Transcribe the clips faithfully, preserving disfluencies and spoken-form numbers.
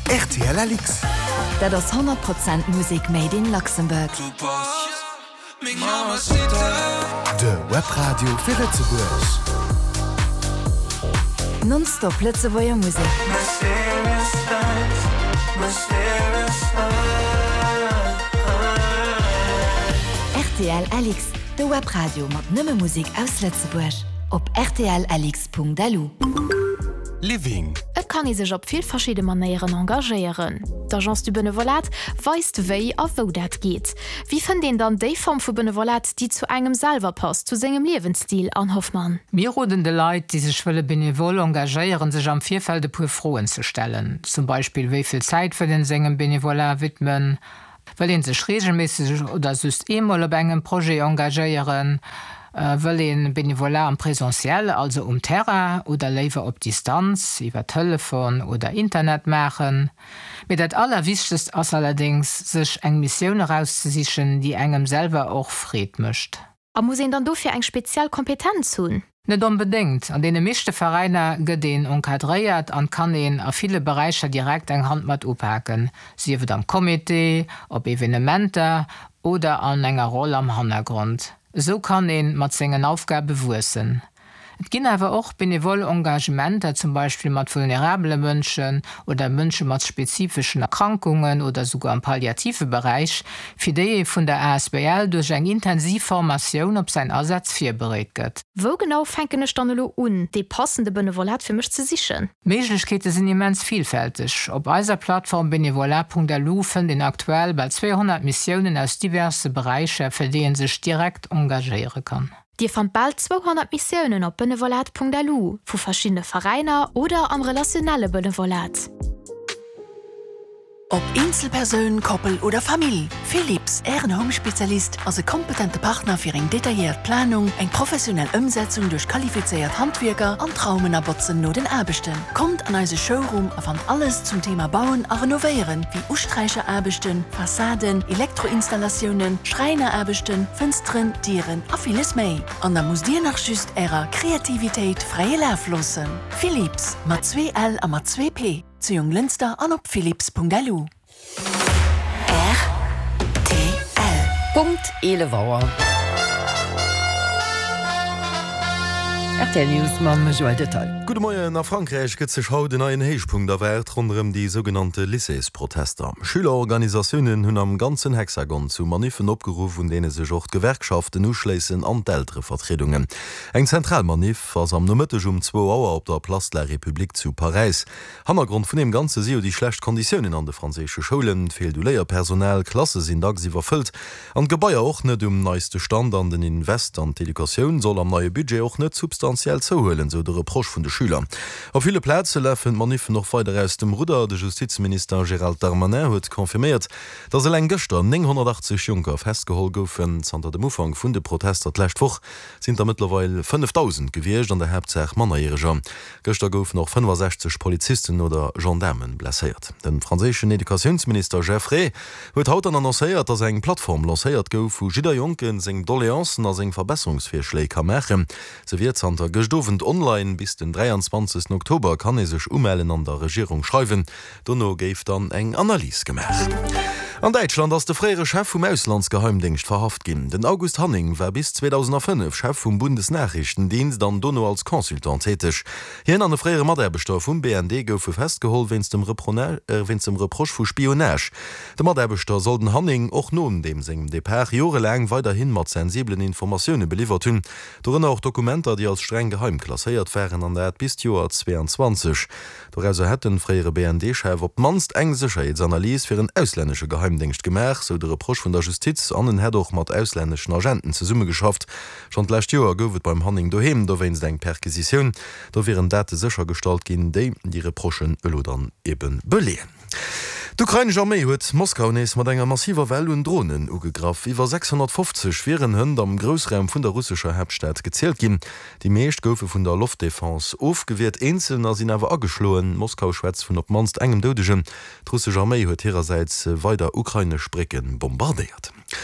R T L Alix. Dat ass hundert Prozent Musik made in Luxemburg. De Webradio fir Lützeburg. Non-stop Lützeburger Musik. R T L Alix, de Webradio mat nëmme Musik aus Lützeburg. Op r t l alix punkt d l u. Living. Et kann is sech op vill verschiedene Manieren engagéieren. D'Agence du Benevolat weist wéi a wo dat geht. Wie fën den dann déi Form vu Benevolat, die zu engem Salver passt, zu segem Lebensstil an Hoffmann? Mir roden de Leiit, die sech wëlle benevol engagéieren, sech am Vierfelde pu Froen zu stellen. Zum Beispiel wéiviel Zeit fir den segem Benevolat widmen, well en sech regelmäßig oder just emol op engem Projekt engagéieren, well en Benevolat am Präsentiell, also um Terra oder lewer op Distanz, iwwer Telefon oder Internet machen. Mit dat allerwichtest ass allerdings sech eng Missioun herauszusichen, die engem selber auch fried mischt. A muss en dann dofir eng speziell Kompetenz hunn? Net unbedingt. An dene mischte Vereiner gedeen unkadréiert an kann en a viele Bereiche direkt eng Hand mat ophaken. Sie wird am Komitee, op Evenementer oder an enger Rolle am Hintergrund. So kann en mat segen Aufgabe wussen. Et ginn awer och benevol Engagementer, zum Beispiel mat vulnerable Mënschen oder Mënsche mat spezifischen Erkrankungen oder sogar am palliative Bereich, fir déi vun der A S B L durch eng Intensivformatioun op sein Ersatz firbereet gëtt. Wo genau fänkene Stannelo un, de passende Benevolat fir mech ze sichen? Meiglechkeete sinn immens vielfältig. Op eiser Plattform benevolat punkt d l u fën den aktuell bei zweihundert Missionen aus diverse Bereiche, fir deen sech direkt engagiere kann. Dir fand bald zweihundert Missionen op benevolat punkt d l u, vu verschiedene Vereiner oder am relationelle Benevolat. Ob Einzelperson, Koppel oder Familie, Philips, Ehrenhome-Spezialist, also kompetente Partner für eine detaillierte Planung, eine professionelle Umsetzung durch qualifizierte Handwerker und Traumenabotzen nur den Arbeiten. Kommt an unseren Showroom und fand alles zum Thema Bauen und Renovieren, wie Ausstreicherarbeiten, Fassaden, Elektroinstallationen, Schreinerarbeiten, Fenstern, Tieren und vieles mehr. Und dann muss dir nach just ihrer Kreativität freie Lauf lassen. Philips, mit zwei L und mit zwei P. Zu Jung Linster an op philips punkt d l u. R T L. Punkt Elevauer. R T L News mam Joel Detail. Gute Morgen nach Frankreich gëtt sech haut den einen Heichpunkt der Welt rundum die sogenannte Lycées-Protester. Schülerorganisationen hunn am ganzen Hexagon zu Manifen opgerufen, denen sech auch Gewerkschaften uschleessen an d'ältere Vertretungen. Eng Zentralmanif ass am Nomitteg um zwei Auer op der Place de la République zu Paris. Hannergrund vun dem ganze seo die schlecht Konditionen an de franzésche Schulen, fehlt du Lehrpersonal, Klasse sind dagsi verfüllt, an Gebäier och net um neiste Stand an den Invest an Education soll am neue Budget auch net substanziell zuholen, so der Reproch vun de Schüler. Auf viele Plätze läffen Manifen noch weiter aus dem Ruder. Der Justizminister Gérald Darmanin hat konfirmiert, dass er lang gestern neunhundertachtzig Junker festgeholt goufen. Zanter dem Umfang vun de Protester letzte Woche sind da mittlerweile fünftausend gewesen an der Hauptsache Männer. Gestern goufen noch fünfundsechzig Polizisten oder Gendarmen blessiert. Den französischen Edukationsminister Geoffrey hat heute annonciert, dass eine Plattform lanciert gouf, wo jeder Junken seg Doléanzen als eng Verbesserungsvorschläge kann machen. Sie wird zanter gestofen online bis den dreiundzwanzigsten Oktober kann er sich ummelden an der Regierung schreiben. Donno gäf dann eng Analyse gemacht. An Deutschland ass de freiere Chef vum Auslandsgeheimdienst verhaft ginn. Den August Hanning war bis zweitausendfünf Chef vum Bundesnachrichtendienst an Donno als Konsultant tätig. Hien an de freiere Maderbestoff vum B N D goufe festgeholt wenns dem Reproch äh, vu Spionage. De Maderbestoff soll den Hanning och nun dem segem Depart jorelang weiterhin mat sensiblen Informationen beliefert hunn. Dorin auch Dokumenter, die als streng geheim klassiert wären an der bis Joar zweiundzwanzig. Doreso het den freiere B N D-Chef op manst eng Sicherheitsanalyse fir een ausländsche Geheimdienst gemerk, so der Reproch von der Justiz an den Herdoch mat ausländischen Agenten ze Summe geschafft. Schon lächt Joer gouft beim Hanning doheem, do wenns eng Perquisition, do wären Date sicher stalt gin déi die Reprochen ëlo dann eben beleen. D'Ukrainische Armee huet Moskau nees mat enger massiver Well und Drohnen ugegraf. Iwer sechshundertfünfzig schweren Hënd am Grosraum vun der russischer Hauptstadt gezielt gin. Die meescht goufe vun der Luftdefense ofgewehrt einzeln as sinn awer ageschloen. Moskau schwätzt vun op manst engem Dodegen. D'Russische Armee huet ihrerseits weiter ukrainisch Sprecken bombardiert.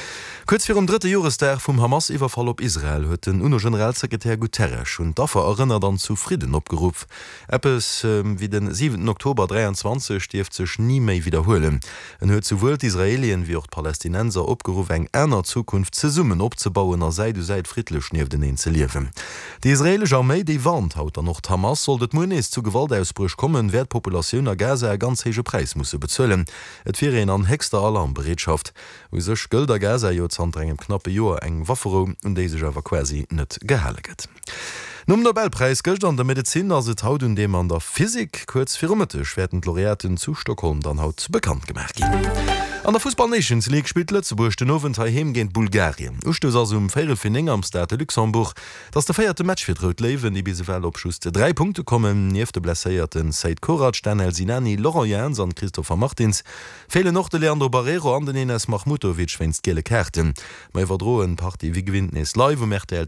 Kurz vor dem dritten Jahrestag vom Hamas-Überfall auf Israel hat den UNO-Generalsekretär Guterres und dafür erinnert dann zu Frieden abgerufen. Etwas ähm, wie den siebten Oktober dreiundzwanzig dürfte sich nie mehr wiederholen. Er hat sowohl die Israelien wie auch die Palästinenser abgerufen, eine Zukunft zusammen aufzubauen, und Seite zu Seite friedlich neben denen zu leben. Die israelische Armee, die warnt haut dann noch Hamas, sollte es zu Gewaltausbrüchen kommen, wird die Population der Gaza einen ganz hohen Preis müssen bezahlen. Es wäre eine höchste Alarmbereitschaft. Wie sich gilt der Gaza jetzt an engem knappe Joer eng Wafferung und dé sech awer quasi net gehelget. Nom Nobelpreis gëlt an der Medizin as et haut und dem an der Physik kurz firmetisch werden Laureaten zu Stockholm dann haut bekannt gemerkt. An der Fußball Nations League spielt Lützeburg den Owen heim gegen Bulgarien. Ustos as um Fering am Stade Luxemburg, dats der feierte Match fir d Lewen die bisewell opschuste drei Punkte kommen, nief de blesséierten Seid Korac, Daniel Sinani, Laurent Jans an Christopher Martins, fehle noch de Leandro Barrero an den Enes Mahmutovic wennst gele Kärten. Mei verdroen Party wie gewinnt es live um R T L